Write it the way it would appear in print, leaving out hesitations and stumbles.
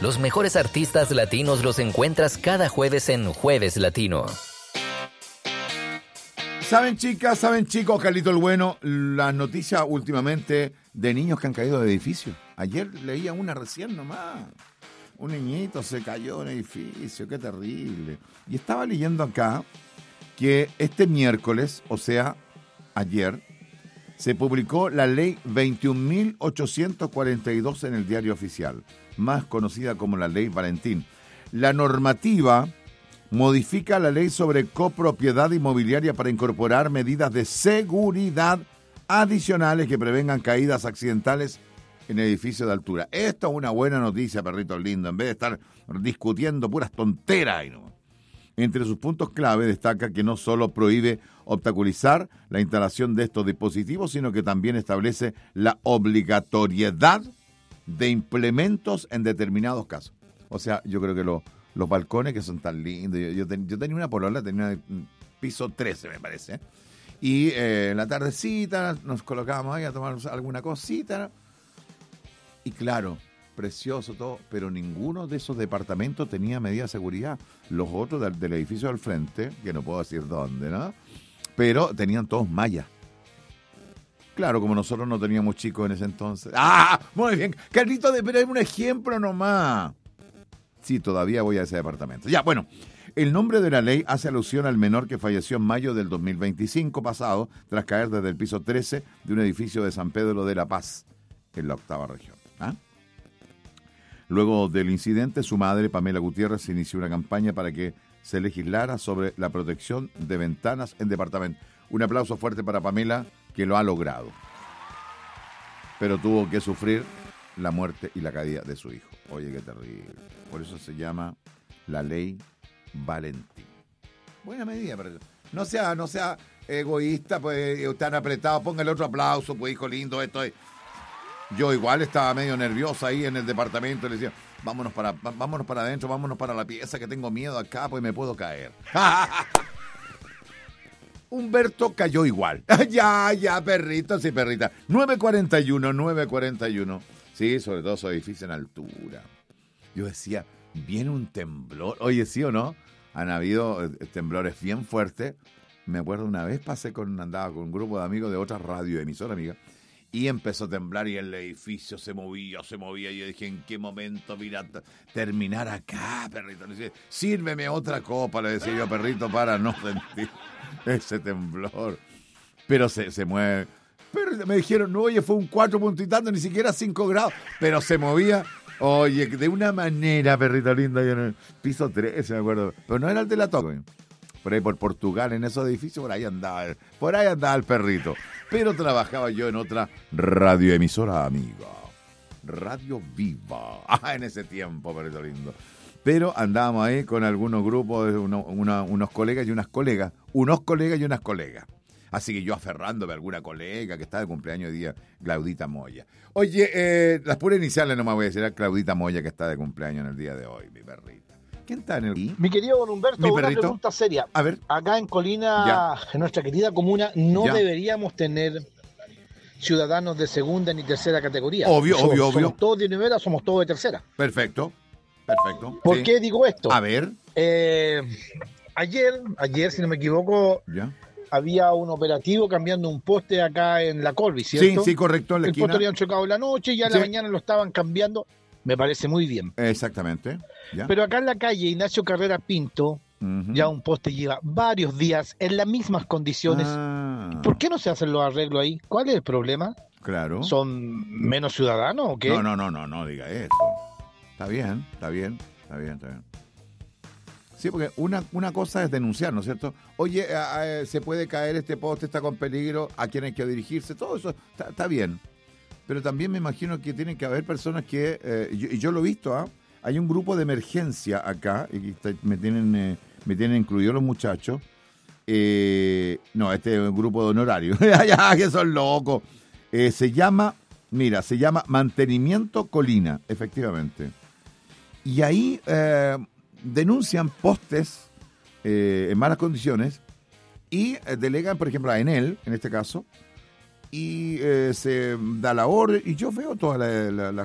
Los mejores artistas latinos los encuentras cada jueves en Jueves Latino. ¿Saben, chicas? ¿Saben, chicos? Carlito el Bueno, las noticias últimamente de niños que han caído de edificios. Ayer leía una recién nomás. Un niñito se cayó de un edificio, qué terrible. Y estaba leyendo acá que este miércoles, o sea, ayer, se publicó la ley 21.842 en el Diario Oficial, más conocida como la Ley Valentín. La normativa modifica la ley sobre copropiedad inmobiliaria para incorporar medidas de seguridad adicionales que prevengan caídas accidentales en edificios de altura. Esto es una buena noticia, perritos lindos, en vez de estar discutiendo puras tonteras ahí, ¿no? Entre sus puntos clave destaca que no solo prohíbe obstaculizar la instalación de estos dispositivos, sino que también establece la obligatoriedad de implementos en determinados casos. O sea, yo creo que los balcones que son tan lindos, yo tenía una polola, tenía un piso 13 me parece, y en la tardecita nos colocábamos ahí a tomar alguna cosita, y claro, precioso todo, pero ninguno de esos departamentos tenía medida de seguridad. Los otros del edificio del frente, que no puedo decir dónde, ¿no? Pero tenían todos mallas. Claro, como nosotros no teníamos chicos en ese entonces. ¡Ah! Muy bien, Carlito, pero es un ejemplo nomás. Sí, todavía voy a ese departamento. Ya, bueno, el nombre de la ley hace alusión al menor que falleció en mayo del 2025 pasado, tras caer desde el piso 13 de un edificio de San Pedro de la Paz, en la 8ª región. ¿Ah? Luego del incidente, su madre, Pamela Gutiérrez, inició una campaña para que se legislara sobre la protección de ventanas en departamentos. Un aplauso fuerte para Pamela, que lo ha logrado. Pero tuvo que sufrir la muerte y la caída de su hijo. Oye, qué terrible. Por eso se llama la Ley Valentín. Buena medida, pero no sea egoísta, pues tan apretado. Ponga el otro aplauso, pues hijo lindo, esto es. Yo igual estaba medio nerviosa ahí en el departamento, le decía, vámonos para adentro, vámonos para la pieza, que tengo miedo acá, pues me puedo caer. Humberto cayó igual. Ya, perrito, sí, perrita. 9:41. Sí, sobre todo su edificio en altura. Yo decía, viene un temblor. Oye, ¿sí o no? Han habido temblores bien fuertes. Me acuerdo una vez andaba con un grupo de amigos de otra radioemisora, amiga, y empezó a temblar y el edificio se movía. Y yo dije, ¿en qué momento terminar acá, perrito? Le decía, sírveme otra copa, le decía yo, perrito, para no sentir ese temblor. Pero se mueve. Pero me dijeron, no, oye, fue un 4 punto y tanto, ni siquiera 5 grados. Pero se movía, oye, de una manera, perrito lindo, yo en el piso 13, me acuerdo. Pero no era el de la Toco. Por ahí por Portugal, en esos edificios, por ahí andaba el perrito. Pero trabajaba yo en otra radioemisora, amiga. Radio Viva. En ese tiempo, perrito lindo. Pero andábamos ahí con algunos grupos, unos colegas y unas colegas. Así que yo aferrándome a alguna colega que está de cumpleaños hoy día, Claudita Moya. Oye, las puras iniciales no me voy a decir, a Claudita Moya que está de cumpleaños en el día de hoy, mi perrita. ¿Quién está en el... Mi querido don Humberto, una pregunta seria. A ver. Acá en Colina, en nuestra querida comuna, no deberíamos tener ciudadanos de segunda ni tercera categoría. Obvio. Somos todos de primera, somos todos de tercera. Perfecto. ¿Por qué digo esto? A ver. Ayer, si no me equivoco, había un operativo cambiando un poste acá en la Colby, ¿cierto? Sí, correcto. En la esquina. El poste habían chocado en la noche y ya en la mañana lo estaban cambiando. Me parece muy bien. Exactamente. ¿Ya? Pero acá en la calle Ignacio Carrera Pinto, ya un poste lleva varios días en las mismas condiciones. ¿Por qué no se hacen los arreglos ahí? ¿Cuál es el problema? Claro. ¿Son menos ciudadanos o qué? No diga eso. Está bien. Sí, porque una cosa es denunciar, ¿no es cierto? Oye, se puede caer este poste, está con peligro, ¿a quién hay que dirigirse? Todo eso está bien. Pero también me imagino que tienen que haber personas que, yo lo he visto, hay un grupo de emergencia acá, y me tienen incluidos los muchachos. No, este es un grupo de honorarios, ya que son locos. Se llama Mantenimiento Colina, efectivamente. Y ahí denuncian postes en malas condiciones y delegan, por ejemplo, a Enel, en este caso, y se da la orden, y yo veo todas las